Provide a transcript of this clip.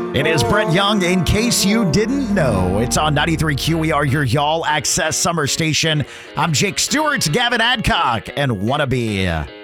It is Brett Young, in case you didn't know. It's on 93Q. We are your Y'all Access Summer Station. I'm Jake Stewart, Gavin Adcock, and Wannabe.